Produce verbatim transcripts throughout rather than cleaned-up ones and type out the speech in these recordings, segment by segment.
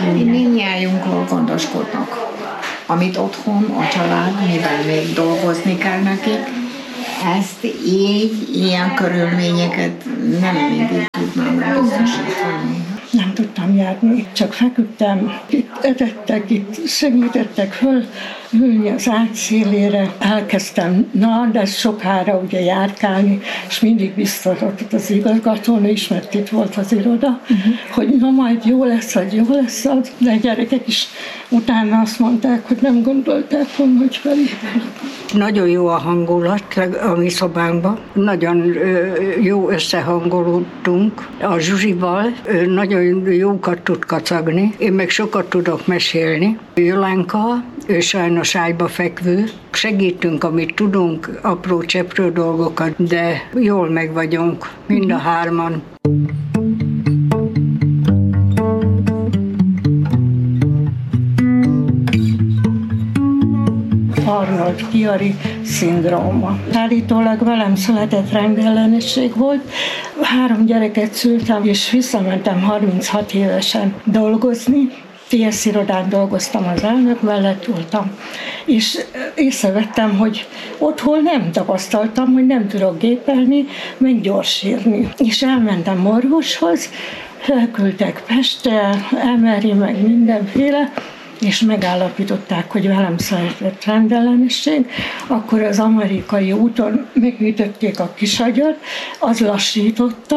Mindnyájunkról gondoskodnak. Amit otthon, a család, mivel még dolgozni kell nekik, ezt így, ilyen körülményeket nem mindig tudnám biztosítani. Nem tudtam járni, csak feküdtem, itt etettek, itt segítettek föl ülni az ágy szélére. Elkezdtem, na, de sokára ugye járkálni, és mindig biztatott az igazgatónő is, mert itt volt az iroda, uh-huh. hogy na majd jó lesz az, jó lesz az, de a gyerekek is utána azt mondták, hogy nem gondolták volna, hogy felépül. Nagyon jó a hangulat a mi szobánkban, nagyon jó összehangolódtunk a Zsuzsival, nagyon jókat tud kacagni, én meg sokat tudok mesélni. Jolánka, ő sajnos ágyba fekvő, segítünk, amit tudunk, apró cseprő dolgokat, de jól meg vagyunk, mind a hárman. Arnold-Chiari szindróma. Állítólag velem született rendellenesség volt. Három gyereket szültem, és visszamentem harminchat évesen dolgozni. té es irodán dolgoztam, az elnök mellett voltam, és észrevettem, hogy otthon nem tapasztaltam, hogy nem tudok gépelni, meg gyorsírni. És elmentem orvoshoz, elküldtek Pestre, em er i, meg mindenféle, és megállapították, hogy velem született rendellenesség, akkor az amerikai úton megütötték a kisagyat, az lassította,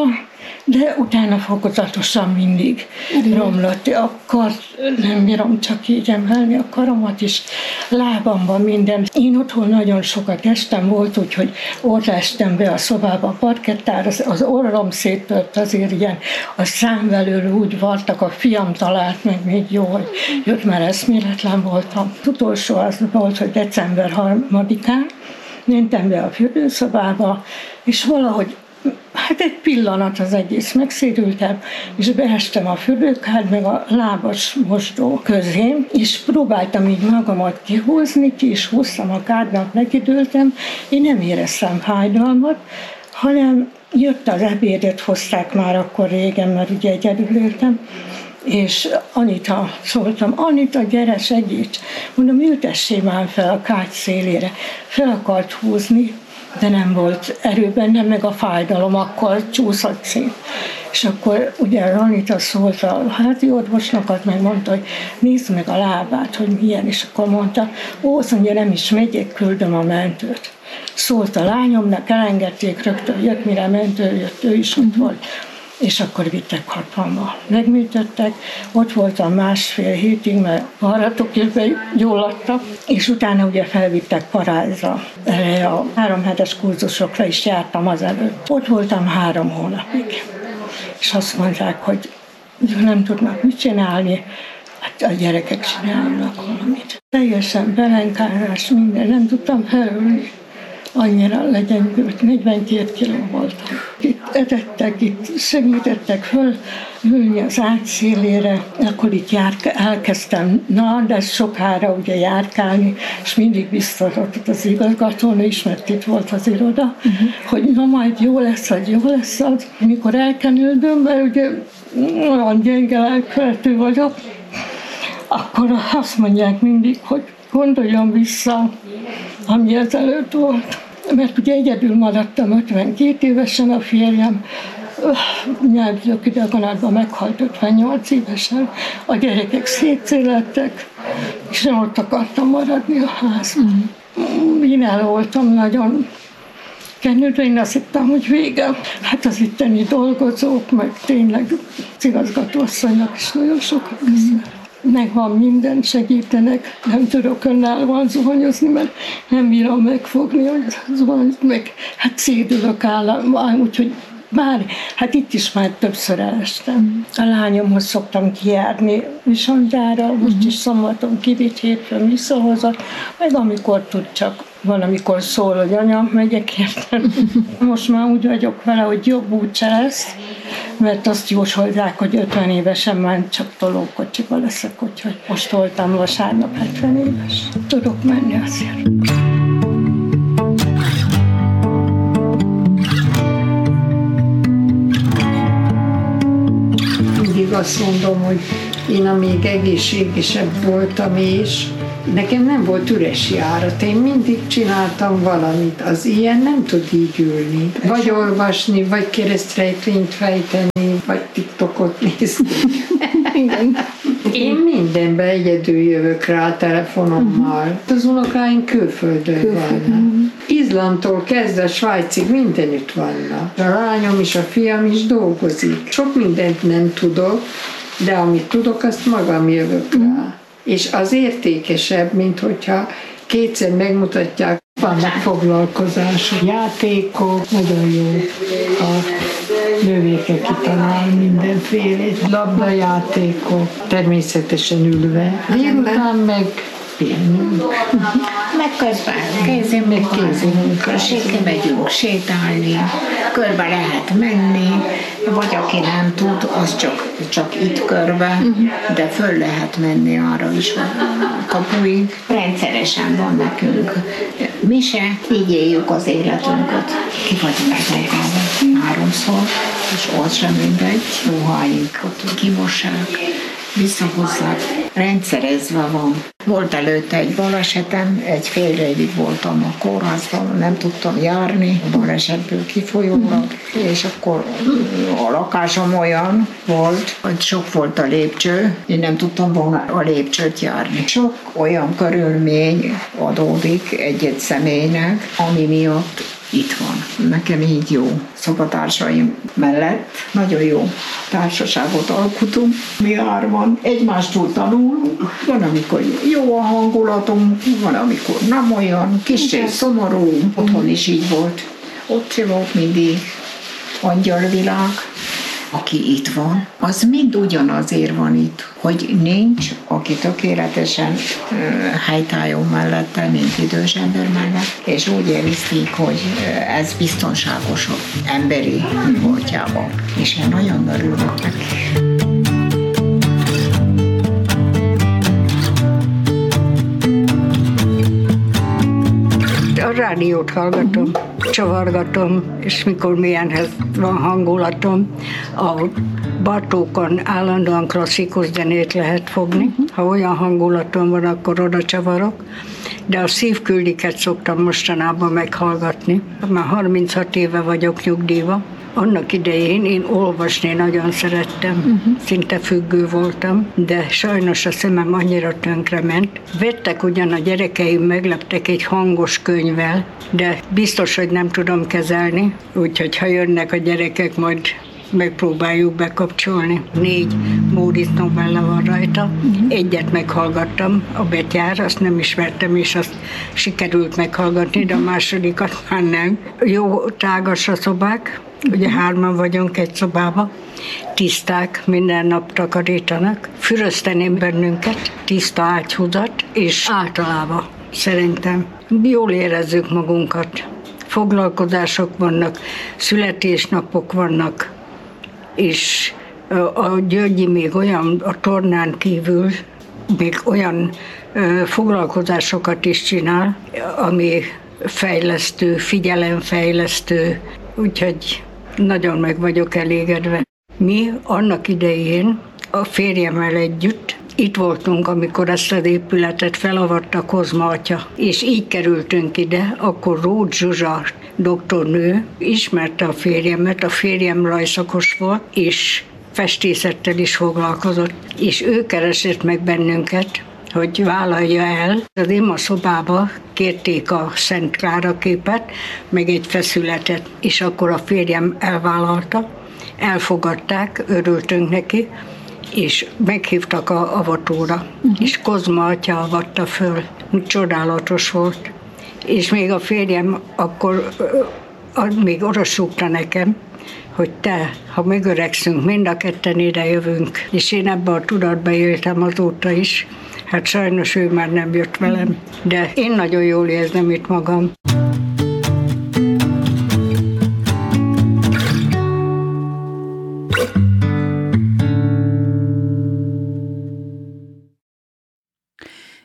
de utána fokozatosan mindig romlott. A kart nem bírom csak így emelni, a karomat is, lábamban minden. Én otthon nagyon sokat estem, volt úgy, hogy ott estem be a szobába a parkettára, az, az orrom széttört azért ilyen, a számvelőről úgy vartak, a fiam talált meg még jó, hogy jött, mert eszméletlen voltam. Az utolsó az volt, hogy december harmadikán mentem be a fürdőszobába, és valahogy hát egy pillanat az egész, megszédültem, és beestem a fürdőkád, meg a lábas mosdó közé, és próbáltam így magamat kihúzni, ki is húztam a kádnak, nekidőltem, én nem éreztem fájdalmat, hanem jött az ebédet, hozták már akkor régen, mert ugye egyedül éltem, és Anita, szóltam, Anita, gyere, segíts! Mondom, ültessé már fel a kád szélére. Fel akart húzni, de nem volt erő bennem, meg a fájdalom, akkor csúszott szét. És akkor ugye Anita szólt a házi orvosnak, meg mondta, hogy nézd meg a lábát, hogy milyen, és akkor mondta, ó, azt mondja, nem is megyek, küldöm a mentőt. Szólt a lányomnak, elengedték, rögtön jött, mire mentő jött, ő is ott volt. És akkor vittek hatvanba. Megműtöttek, ott voltam másfél hétig, mert varratok is begyulladtak, és utána ugye felvittek Parázsra. Erre a három hetes kurzusokra is jártam azelőtt. Ott voltam három hónapig. És azt mondták, hogy nem tudnak mit csinálni, hát a gyerekek csinálnak valamit. Teljesen belenkárás, minden, nem tudtam felülni. Annyira legyengült, negyvenkét kiló voltam. Itt etettek, itt segítettek föl ülni az ágy szélére, akkor itt járk, elkezdtem, na, de sokára ugye járkálni, és mindig biztatott az igazgatónő is, mert itt volt az iroda, uh-huh. hogy na majd jó lesz az, jó lesz az. Mikor elkenődöm, mert ugye olyan gyenge lelkületű vagyok, akkor azt mondják mindig, hogy gondoljon vissza, ami ezelőtt volt. Mert ugye egyedül maradtam ötvenkét évesen, a férjem nyelvzők ideganátban meghalt ötvennyolc évesen, a gyerekek szétszélettek, és nem ott akartam maradni a házban. Én el voltam nagyon kenődve, én azt hittem, hogy vége. Hát az itteni dolgozók, meg tényleg az igazgatóasszonynak is nagyon sokat köszönöm. Megvan minden, segítenek, nem tudok önállóan zuhanyozni, mert nem bírom megfogni, hogy zuhanyozni, meg hát szédülök állam, úgyhogy bár, hát itt is már többször elestem. A lányomhoz szoktam kijárni Visontára, most is szombaton kivitt, hétfőn visszahozott, meg amikor tud, csak van, amikor szól, hogy anya, megyek értem. Most már úgy vagyok vele, hogy jobb úgyse lesz, mert azt jósolták, hogy ötven évesen már csak tolókocsiba leszek, úgyhogy most voltam vasárnap hetven éves. Tudok menni azért. Mindig mindig azt mondom, hogy én amíg egészségesebb voltam, és nekem nem volt üres járat, én mindig csináltam valamit. Az ilyen nem tud így ülni. Vagy olvasni, vagy keresztrejtvényt fejteni, vagy TikTokot nézni. Én mindenben egyedül jövök rá a telefonommal. Az unokáink külföldön vannak. Izlandtól kezdve Svájcig mindenütt vannak. A lányom és a fiam is dolgozik. Sok mindent nem tudok, de amit tudok, azt magam jövök rá. És az értékesebb, mint hogyha kétszer megmutatják. Vannak foglalkozások, játékok, nagyon jó. A nővéke kitalál mindenfélét, labdajátékok, természetesen ülve. Délután meg pihenünk. Meg közben kézimunk, kézimunk, megyünk sétálni, körbe lehet menni, vagy aki nem tud, az csak, csak itt körbe, de föl lehet menni arra is a kapuig. Rendszeresen van nekünk mise, így éljük az életünket. Ki vagyunk dolgálva háromszor, és az sem mindegy, ruháinkat kimossák, visszahozzák, rendszerezve van. Volt előtte egy balesetem, egy fél évig voltam a kórházban, nem tudtam járni, a balesetből kifolyólag, és akkor a lakásom olyan volt, hogy sok volt a lépcső, én nem tudtam volna a lépcsőt járni. Sok olyan körülmény adódik egy-egy személynek, ami miatt itt van. Nekem így jó. Szobatársaim mellett nagyon jó társaságot alkotunk. Mi hárman egymástól tanulunk. Van, amikor jó a hangulatunk, van, amikor nem olyan, kicsit szomorú. Otthon is így volt. Ott volt mindig angyalvilág. Aki itt van, az mind ugyanazért van itt, hogy nincs, aki tökéletesen uh, helytálljon mellette, mint idős ember mellett, és úgy érzték, hogy uh, ez biztonságosabb emberi voltjában. És én nagyon örülök neki. A rádiót hallgatom, csavargatom, és mikor milyenhez van hangulatom, a Bartókon állandóan klasszikus zenét lehet fogni. Ha olyan hangulatom van, akkor oda csavarok. De a szívküldiket szoktam mostanában meghallgatni. Már harminchat éve vagyok nyugdíjba. Annak idején én olvasni nagyon szerettem, uh-huh. szinte függő voltam, de sajnos a szemem annyira tönkrement. Vettek ugyan a gyerekeim, megleptek egy hangos könyvvel, de biztos, hogy nem tudom kezelni, úgyhogy ha jönnek a gyerekek, majd megpróbáljuk bekapcsolni. Négy Móricz novella van rajta. Uh-huh. Egyet meghallgattam, a Betyár, azt nem ismertem, és azt sikerült meghallgatni, de a másodikat már nem. Jó tágas a szobák, ugye hárman vagyunk egy szobában, tiszták, minden nap takarítanak. Fürözteném bennünket, tiszta ágyhúzat, és általában szerintem jól érezzük magunkat. Foglalkozások vannak, születésnapok vannak, és a Györgyi még olyan, a tornán kívül még olyan foglalkozásokat is csinál, ami fejlesztő, figyelemfejlesztő, úgyhogy nagyon meg vagyok elégedve. Mi annak idején a férjemmel együtt itt voltunk, amikor ezt az épületet felavatta Kozma atya, és így kerültünk ide, akkor Róth Zsuzsa doktornő ismerte a férjemet, a férjem rajzszakos volt, és festészettel is foglalkozott, és ő keresett meg bennünket, hogy vállalja el. Az Ima szobába kérték a Szent Klára képet, meg egy feszületet, és akkor a férjem elvállalta, elfogadták, örültünk neki, és meghívtak a avatóra, uh-huh. és Kozma atya avatta föl. Csodálatos volt. És még a férjem akkor még oda súgta nekem, hogy te, ha megöregszünk, mind a ketten ide jövünk. És én ebben a tudatba éltem azóta is. Hát sajnos ő már nem jött velem, de én nagyon jól érzem itt magam.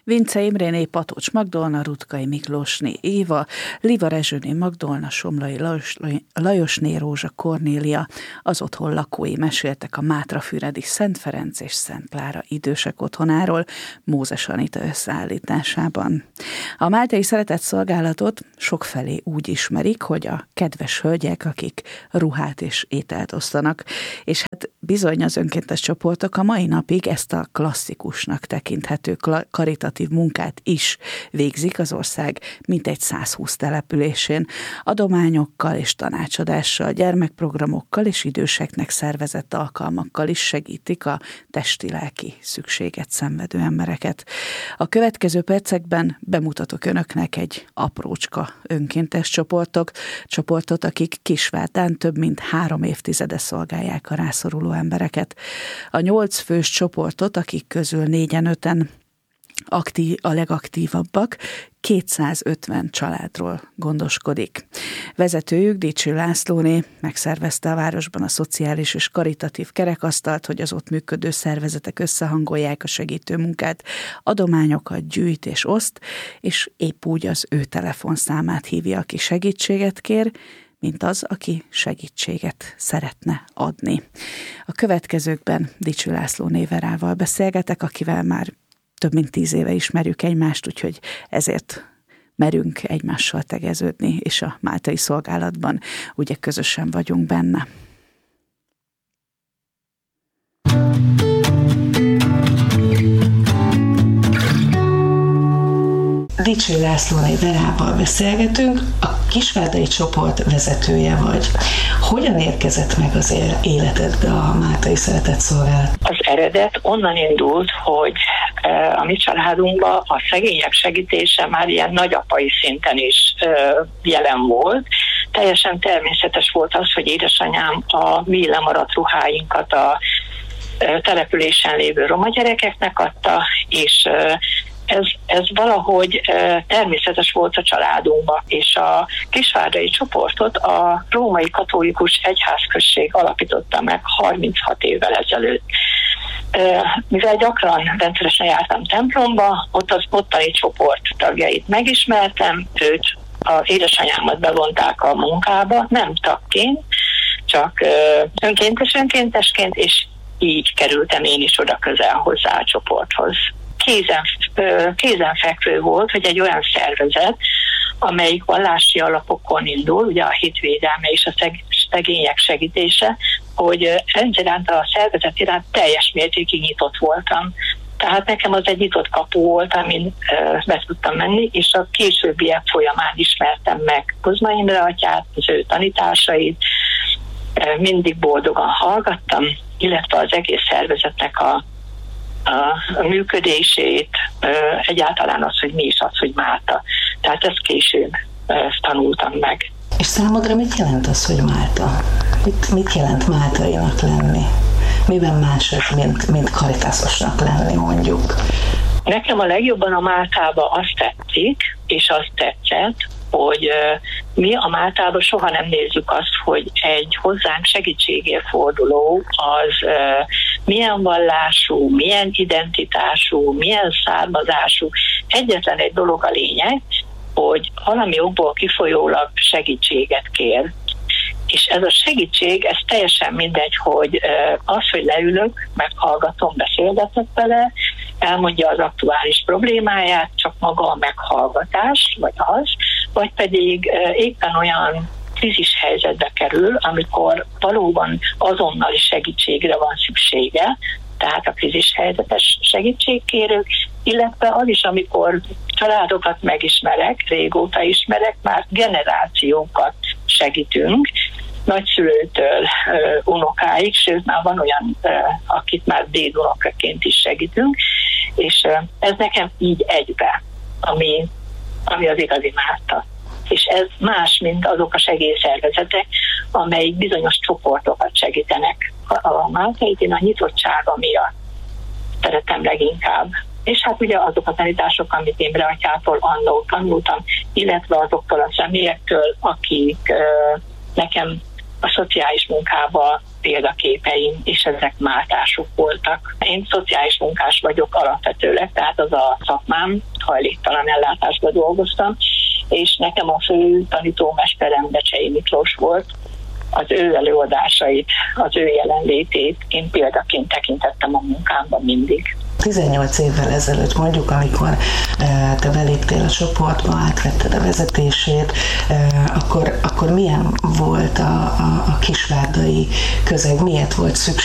Vince Imréné, Patócs Magdolna, Rutkai Miklósné Éva, Liva Rezsőné Magdolna, Somlai Lajos, Lajosné Rózsa Kornélia, az otthon lakói meséltek a Mátrafüredi Szent Ferenc és Szent Klára idősek otthonáról Mózes Anita összeállításában. A máltai szeretetszolgálatot sokfelé úgy ismerik, hogy a kedves hölgyek, akik ruhát és ételt osztanak, és hát bizony az önkéntes csoportok a mai napig ezt a klasszikusnak tekinthető karitatív munkát is végzik az ország mintegy százhúsz településén, adományokkal és tanácsadással, gyermekprogramokkal és időseknek szervezett alkalmakkal is segítik a testi-lelki szükséget szenvedő embereket. A következő percekben bemutatok önöknek egy aprócska önkéntes csoportok, csoportot, akik Kisvárdán több mint három évtizede szolgálják a rászoruló embereket. A nyolc fős csoportot, akik közül négyen-öten aktív, a legaktívabbak, kétszázötven családról gondoskodik. Vezetőjük, Dicső Lászlóné megszervezte a városban a szociális és karitatív kerekasztalt, hogy az ott működő szervezetek összehangolják a segítő munkát, adományokat gyűjt és oszt, és épp úgy az ő telefonszámát hívja, aki segítséget kér, mint az, aki segítséget szeretne adni. A következőkben Dicső Lászlóné Verával beszélgetek, akivel már több mint tíz éve ismerjük egymást, úgyhogy ezért merünk egymással tegeződni, és a máltai szolgálatban ugye közösen vagyunk benne. Dicső Lászlóné Verával beszélgetünk, a kisvárdai csoport vezetője vagy. Hogyan érkezett meg az életedbe a máltai szeretetszolgálat? Az eredet onnan indult, hogy a mi családunkban a szegények segítése már ilyen nagyapai szinten is jelen volt. Teljesen természetes volt az, hogy édesanyám a mi lemaradt ruháinkat a településen lévő roma gyerekeknek adta, és Ez, ez valahogy e, természetes volt a családunkban, és a kisvárdai csoportot a római katolikus egyházközség alapította meg harminchat évvel ezelőtt. E, mivel gyakran rendszeresen jártam templomba, ott az ottani csoport tagjait megismertem, őt, az édesanyámat bevonták a munkába, nem tagként, csak e, önkéntes önkéntesként, és így kerültem én is oda közel hozzá a csoporthoz. Kézen, kézenfekvő volt, hogy egy olyan szervezet, amelyik vallási alapokon indul, ugye a hitvédelme és a szegények segítése, hogy rendszerint a szervezet iránt teljes mértékig nyitott voltam. Tehát nekem az egy nyitott kapu volt, amin be tudtam menni, és a későbbiek folyamán ismertem meg Kozma Imre atyát, az ő tanításait, mindig boldogan hallgattam, illetve az egész szervezetnek a a működését, egyáltalán az, hogy mi is az, hogy Málta. Tehát ezt később tanultam meg. És számodra mit jelent az, hogy Málta? Mit, mit jelent máltainak lenni? Miben más ez, mint, mint karitásosnak lenni, mondjuk? Nekem a legjobban a Máltában azt tetszik, és azt tetszett, hogy mi a Máltában soha nem nézzük azt, hogy egy hozzánk segítségért forduló az milyen vallású, milyen identitású, milyen származású. Egyetlen egy dolog a lényeg, hogy valami okból kifolyólag segítséget kér. És ez a segítség, ez teljesen mindegy, hogy az, hogy leülök, meghallgatom, beszélgetek vele, elmondja az aktuális problémáját, csak maga a meghallgatás, vagy az, vagy pedig éppen olyan krízis helyzetbe kerül, amikor valóban azonnali segítségre van szüksége, tehát a krízis helyzetes segítségkérők, illetve az is, amikor családokat megismerek, régóta ismerek, már generációkat segítünk, nagyszülőtől unokáig, sőt már van olyan, akit már dédunokaként is segítünk, és ez nekem így egybe, ami, ami az igazi Málta. És ez más, mint azok a segélyszervezetek, amelyik bizonyos csoportokat segítenek. A Máltait én a nyitottsága miatt szeretem leginkább. És hát ugye azok a tanítások, amit Imre atyától annól tanultam, illetve azoktól a személyektől, akik nekem a szociális munkával példaképeim, és ezek máltások voltak. Én szociális munkás vagyok alapvetőleg, tehát az a szakmám, hajléktalan ellátásban dolgoztam, és nekem a fő tanítómesterem Becsei Miklós volt. Az ő előadásait, az ő jelenlétét én példaként tekintettem a munkámban mindig. tizennyolc évvel ezelőtt mondjuk, amikor te beléptél a csoportba, átvetted a vezetését, akkor, akkor milyen volt a, a, a kisvárdai közeg, miért volt szükség